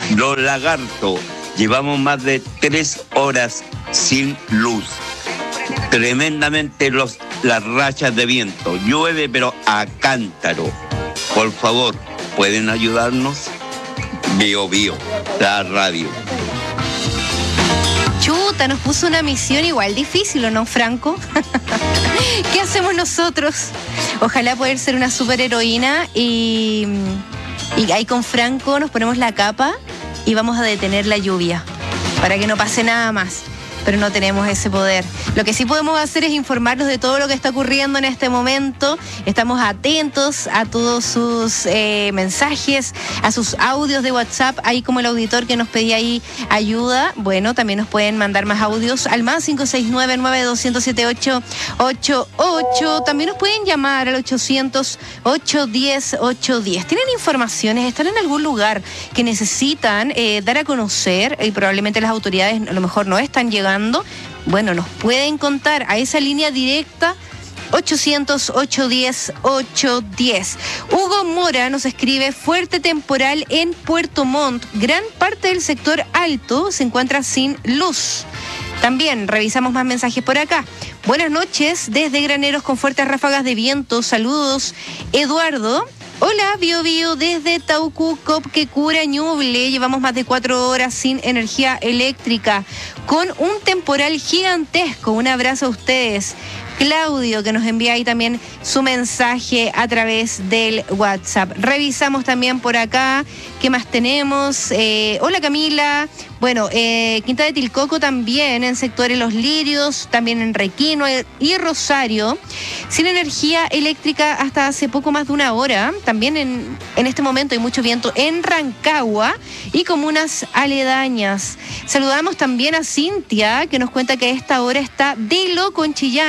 Los Lagartos, llevamos más de 3 horas sin luz. Tremendamente las rachas de viento. Llueve pero a cántaro. Por favor, ¿pueden ayudarnos? Bio, la radio. Chuta, nos puso una misión igual difícil, ¿o no, Franco? ¿Qué hacemos nosotros? Ojalá poder ser una superheroína y ahí con Franco nos ponemos la capa y vamos a detener la lluvia para que no pase nada más. Pero no tenemos ese poder. Lo que sí podemos hacer es informarnos de todo lo que está ocurriendo en este momento. Estamos atentos a todos sus mensajes, a sus audios de WhatsApp, ahí como el auditor que nos pedía ahí ayuda. Bueno, también nos pueden mandar más audios al más 569-9200-7888. También nos pueden llamar al 800-810-810. ¿Tienen informaciones? ¿Están en algún lugar que necesitan dar a conocer y probablemente las autoridades a lo mejor no están llegando? Bueno, nos pueden contar a esa línea directa 800-810-810. Hugo Mora nos escribe: fuerte temporal en Puerto Montt. Gran parte del sector alto se encuentra sin luz. También revisamos más mensajes por acá. Buenas noches desde Graneros con fuertes ráfagas de viento. Saludos, Eduardo. Hola, Bio desde Taucu, Copquecura, Ñuble. Llevamos más de 4 horas sin energía eléctrica, con un temporal gigantesco. Un abrazo a ustedes. Claudio, que nos envía ahí también su mensaje a través del WhatsApp. Revisamos también por acá, ¿qué más tenemos? Hola, Camila. Bueno, Quinta de Tilcoco también, en sectores Los Lirios, también en Requino y Rosario. Sin energía eléctrica hasta hace poco más de 1 hora. También en este momento hay mucho viento en Rancagua y comunas aledañas. Saludamos también a Cintia, que nos cuenta que a esta hora está de loco en Chillán.